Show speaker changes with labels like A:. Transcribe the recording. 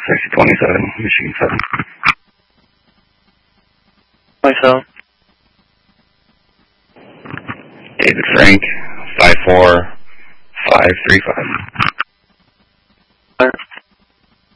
A: Taxi 27, Michigan 7.
B: 27.
A: David Frank, 54535.